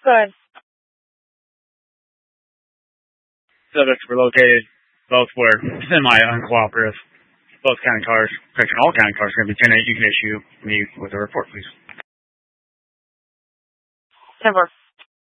Good. Subjects were located. Both were semi-uncooperative. Both county cars, correction, all county cars, going to be 10-8. You can issue me with a report, please. 10-4.